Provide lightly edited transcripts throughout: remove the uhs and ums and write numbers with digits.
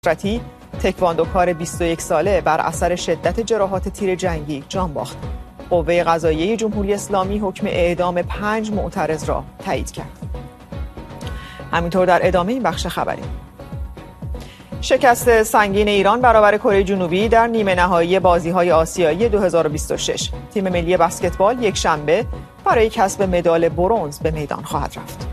نصرتی تکواندوکار 21 ساله بر اثر شدت جراحات تیر جنگی جان باخت. قوه قضاییه جمهوری اسلامی حکم اعدام 5 معترض را تایید کرد. همینطور در ادامه این بخش خبری، شکست سنگین ایران برابر کره جنوبی در نیمه نهایی بازی‌های آسیایی 2026. تیم ملی بسکتبال یک شنبه برای کسب مدال برنز به میدان خواهد رفت.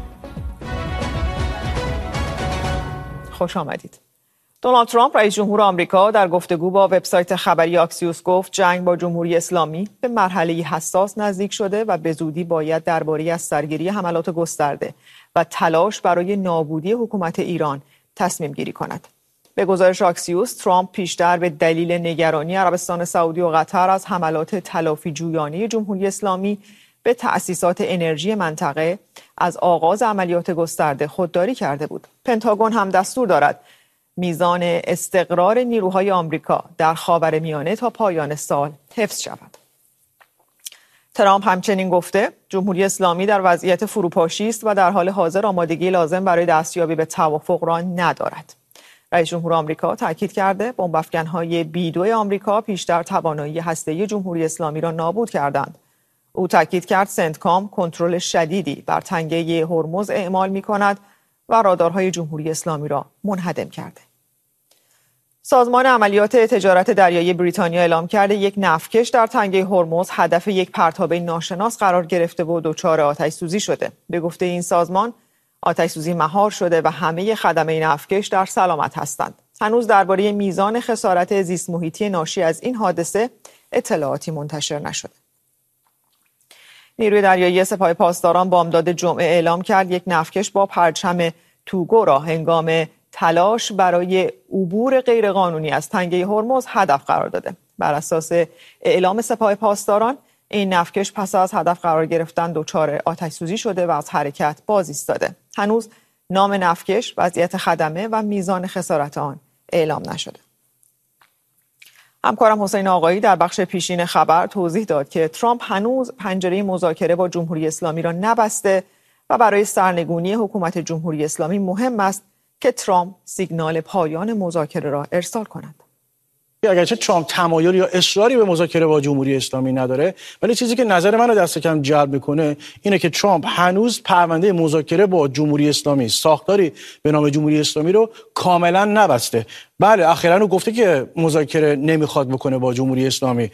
خوش آمدید. دونالد ترامپ رئیس جمهور آمریکا در گفتگو با وبسایت خبری آکسیوس گفت جنگ با جمهوری اسلامی به مرحله حساس نزدیک شده و به زودی باید درباره از سرگیری حملات گسترده و تلاش برای نابودی حکومت ایران تصمیم گیری کند. به گزارش آکسیوس، ترامپ پیشتر به دلیل نگرانی عربستان سعودی و قطر از حملات تلافی جویانه جمهوری اسلامی به تأسیسات انرژی منطقه از آغاز عملیات گسترده خودداری کرده بود. پنتاگون هم دستور دارد میزان استقرار نیروهای آمریکا در خاورمیانه تا پایان سال حفظ شود. ترامپ همچنین گفته جمهوری اسلامی در وضعیت فروپاشی است و در حال حاضر آمادگی لازم برای دستیابی به توافق را ندارد. رئیس جمهور آمریکا تاکید کرده بمب‌افکن‌های B-2 آمریکا پیشتر توانایی هسته‌ای جمهوری اسلامی را نابود کردند. او تاکید کرد سنتکام کنترل شدیدی بر تنگه هرمز اعمال می‌کند و رادارهای جمهوری اسلامی را منهدم کرده. سازمان عملیات تجارت دریایی بریتانیا اعلام کرده یک نفتکش در تنگه هرمز هدف یک پرتابه ناشناس قرار گرفته و دچار آتش‌سوزی شده. به گفته این سازمان آتش‌سوزی مهار شده و همه خدمه نفتکش در سلامت هستند. هنوز درباره میزان خسارت زیست محیطی ناشی از این حادثه اطلاعاتی منتشر نشده. نیروی دریایی سپاه پاسداران بامداد جمعه اعلام کرد یک نفتکش با پرچم توگو را هنگام تلاش برای عبور غیرقانونی از تنگه هرمز هدف قرار داده. بر اساس اعلام سپاه پاسداران این نفتکش پس از هدف قرار گرفتن دچار آتش‌سوزی شده و از حرکت باز ایستاده. هنوز نام نفتکش، وضعیت خدمه و میزان خسارت آن اعلام نشده. همکارم حسین آقایی در بخش پیشین خبر توضیح داد که ترامپ هنوز پنجره مذاکره با جمهوری اسلامی را نبسته و برای سرنگونی حکومت جمهوری اسلامی مهم است که ترامپ سیگنال پایان مذاکره را ارسال کند. اگرچه ترامپ تمایل یا اصراری به مذاکره با جمهوری اسلامی نداره، ولی چیزی که نظر من رو دست کم جلب میکنه اینه که ترامپ هنوز پرونده مذاکره با جمهوری اسلامی، ساختاری به نام جمهوری اسلامی رو کاملا نبسته. بله اخیراً او گفته که مذاکره نمیخواد بکنه با جمهوری اسلامی،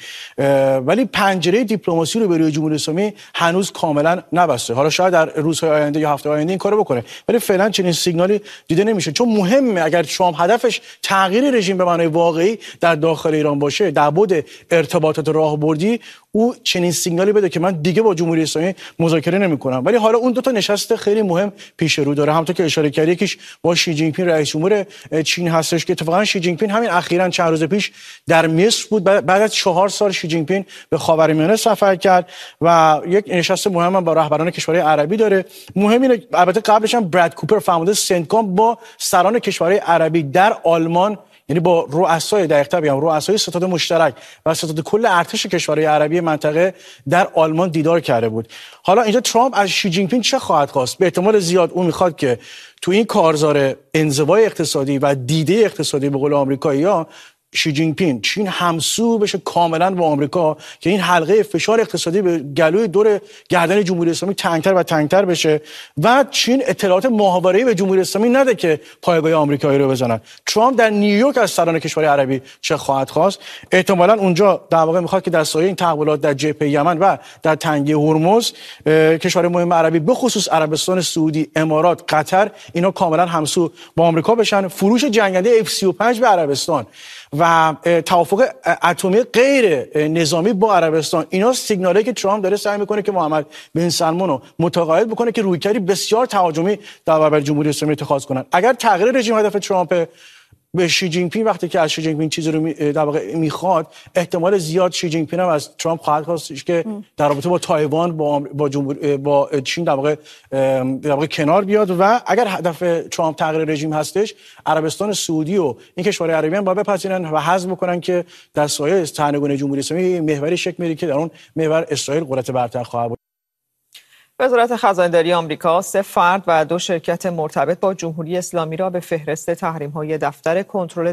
ولی پنجره دیپلماسی رو به روی جمهوری اسلامی هنوز کاملا نبسته. حالا شاید در روزهای آینده یا هفته آینده این کارو بکنه، ولی فعلا چنین سیگنالی دیده نمیشه. چون مهمه اگر ترامپ هدفش تغییر رژیم به معنای واقعی در داخل ایران باشه، در بعد ارتباطات راهبردی، او چنین سیگنالی بده که من دیگه با جمهوری اسلامی مذاکره نمیکنم. ولی حالا اون دو تا نشست خیلی مهم پیش رو داره. همونطور که اشاره کردی، یکیش با شی جین پینگ رئیس جمهور چین هستش که اتفاقا شی جین پینگ همین اخیراً چند روز پیش در مصر بود. بعد از 4 سال شی جین پینگ به خاورمیانه سفر کرد و یک نشست مهم با رهبران کشورهای عربی داره. مهم اینه البته قبلش هم براد کوپر فرمانده سنتکام با سران کشورهای عربی در آلمان، یعنی با رؤسای دقیق‌تر بگم رؤسای ستاد مشترک و ستاد کل ارتش کشورهای عربی منطقه در آلمان دیدار کرده بود. حالا اینجا ترامپ از شی جین پینگ چه خواهد خواست؟ به احتمال زیاد او میخواد که تو این کارزار انزوای اقتصادی و دیده اقتصادی به قول آمریکایی‌ها شی جین پینگ چین همسو بشه کاملا با آمریکا که این حلقه فشار اقتصادی به گلوی دور گردن جمهوری اسلامی تنگتر و تنگتر بشه و چین اطلاعات ماهواره‌ای به جمهوری اسلامی نده که پایگاه آمریکایی رو بزنن. ترامپ در نیویورک از سران کشورهای عربی چه خواهد خواست؟ احتمالاً اونجا در واقع میخواد که در سایه این تحولات در جبهه یمن و در تنگه هرمز کشورهای مهم عربی به خصوص عربستان سعودی، امارات، قطر اینا کاملا همسو با آمریکا بشن. فروش جنگنده F-35 به عربستان و توافق اتمی غیر نظامی با عربستان، اینا سیگنالی که ترامپ داره سعی میکنه که محمد بن سلمان رو متقاعد بکنه که رویکردی بسیار تهاجمی در برابر جمهوری اسلامی اتخاذ کنن. اگر تغییر رژیم هدف ترامپ، به شی جین پینگ وقتی که از شی جین پینگ چیزی رو در واقع میخواد، احتمال زیاد شی جین پینگ هم از ترامپ خواهد خواست که در رابطه با تایوان با چین در واقع کنار بیاد و اگر هدف ترامپ تغییر رژیم هستش، عربستان سعودی و این کشورهای عربی هم باید بپذیرن و حذف بکنن که در سایه سرنگونی جمهوری اسلامی محوری شکل میگیره که در اون محور اسرائیل قدرت برتر خواهد بود. وزارت خزانه‌داری آمریکا 3 فرد و 2 شرکت مرتبط با جمهوری اسلامی را به فهرست تحریم‌های دفتر کنترل